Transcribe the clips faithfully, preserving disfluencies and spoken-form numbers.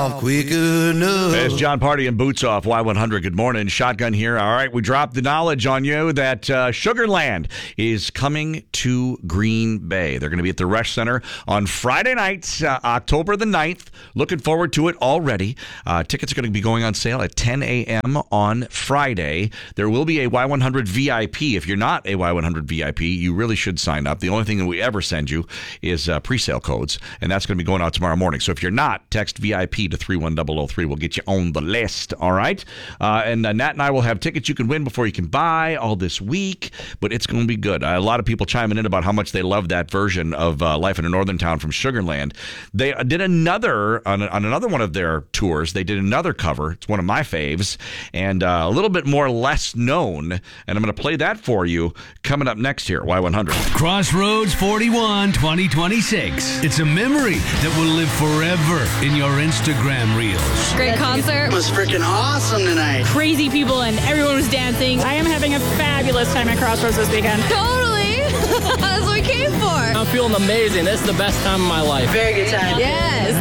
Quick enough. It's John Party and Boots Off, Y one hundred. Good morning. Shotgun here. All right, we dropped the knowledge on you that uh, Sugarland is coming to Green Bay. They're going to be at the Resch Center on Friday night, uh, October the ninth. Looking forward to it already. Uh, tickets are going to be going on sale at ten a.m. on Friday. There will be a Y one hundred V I P. If you're not a Y one hundred V I P, you really should sign up. The only thing that we ever send you is uh, pre-sale codes, and that's going to be going out tomorrow morning. So if you're not, text V I P to three one zero zero three. We'll get you on the list, all right? Uh, and uh, Nat and I will have tickets you can win before you can buy all this week, but it's going to be good. Uh, a lot of people chiming in about how much they love that version of uh, Life in a Northern Town from Sugarland. They did another, on, on another one of their tours, they did another cover. It's one of my faves, and uh, a little bit more less known, and I'm going to play that for you coming up next here at Y one hundred. Crossroads forty-one twenty twenty-six. It's a memory that will live forever in your Instagram reels. Great concert. It was freaking awesome tonight. Crazy people and everyone was dancing. I am having a fabulous time at Crossroads this weekend. Totally. That's what we came for. I'm feeling amazing. This is the best time of my life. Very good time. Yes.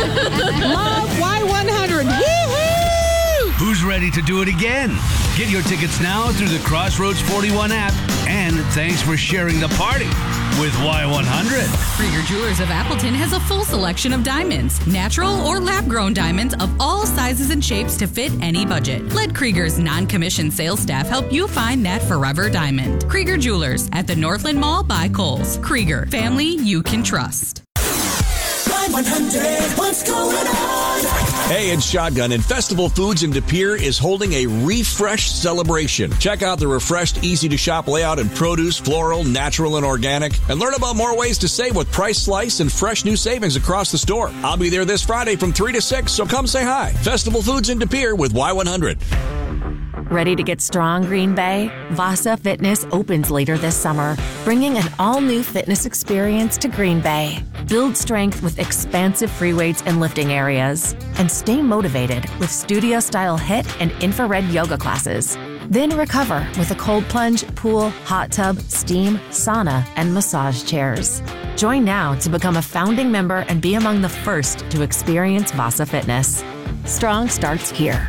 Love Y one hundred. Woo-hoo! Who's ready to do it again? Get your tickets now through the Crossroads forty-one app. And thanks for sharing the party with Y one hundred. Krieger Jewelers of Appleton has a full selection of diamonds, natural or lab-grown diamonds of all sizes and shapes to fit any budget. Let Krieger's non-commissioned sales staff help you find that forever diamond. Krieger Jewelers at the Northland Mall by Kohl's. Krieger, family you can trust. Y one hundred, what's going on? Hey, it's Shotgun, and Festival Foods in De Pere is holding a refresh celebration. Check out the refreshed, easy-to-shop layout in produce, floral, natural, and organic, and learn about more ways to save with Price Slice and fresh new savings across the store. I'll be there this Friday from three to six, so come say hi. Festival Foods in De Pere with Y one hundred. Ready to get strong, Green Bay? Vasa Fitness opens later this summer, bringing an all-new fitness experience to Green Bay. Build strength with expansive free weights and lifting areas, and stay motivated with studio-style HIIT and infrared yoga classes. Then recover with a cold plunge, pool, hot tub, steam, sauna, and massage chairs. Join now to become a founding member and be among the first to experience Vasa Fitness. Strong starts here.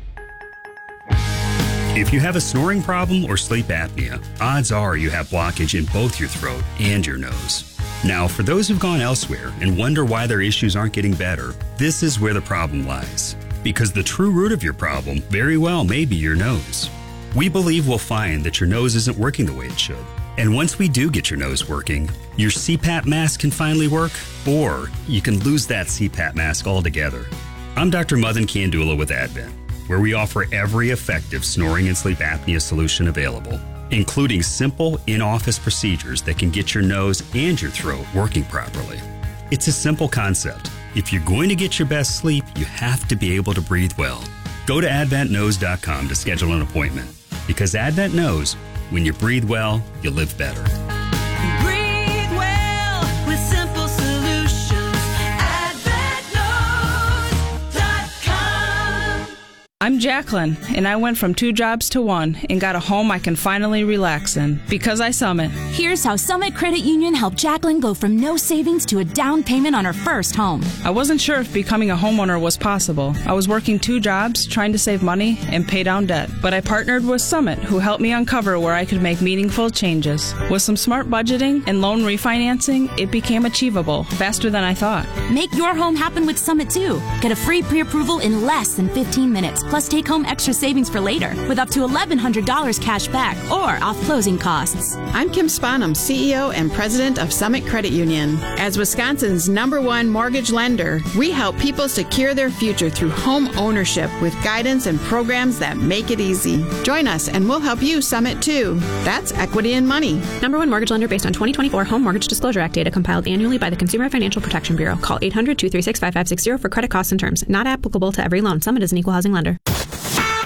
If you have a snoring problem or sleep apnea, odds are you have blockage in both your throat and your nose. Now, for those who've gone elsewhere and wonder why their issues aren't getting better, this is where the problem lies. Because the true root of your problem very well may be your nose. We believe we'll find that your nose isn't working the way it should. And once we do get your nose working, your C PAP mask can finally work, or you can lose that C PAP mask altogether. I'm Doctor Madan Kandula with Advent, where we offer every effective snoring and sleep apnea solution available, including simple in-office procedures that can get your nose and your throat working properly. It's a simple concept. If you're going to get your best sleep, you have to be able to breathe well. Go to advent nose dot com to schedule an appointment, because Advent knows when you breathe well, you live better. Breathe well with simple solutions. advent nose dot com. I'm Jacqueline, and I went from two jobs to one and got a home I can finally relax in because I Summit. Here's how Summit Credit Union helped Jacqueline go from no savings to a down payment on her first home. I wasn't sure if becoming a homeowner was possible. I was working two jobs, trying to save money and pay down debt. But I partnered with Summit, who helped me uncover where I could make meaningful changes. With some smart budgeting and loan refinancing, it became achievable faster than I thought. Make your home happen with Summit, too. Get a free pre-approval in less than fifteen minutes, plus take home extra savings for later with up to eleven hundred dollars cash back or off closing costs. I'm Kim Spanum, C E O and President of Summit Credit Union. As Wisconsin's number one mortgage lender, we help people secure their future through home ownership with guidance and programs that make it easy. Join us and we'll help you Summit too. That's equity in money. Number one mortgage lender based on twenty twenty-four Home Mortgage Disclosure Act data compiled annually by the Consumer Financial Protection Bureau. Call eight hundred, two three six, five five six zero for credit costs and terms. Not applicable to every loan. Summit is an equal housing lender.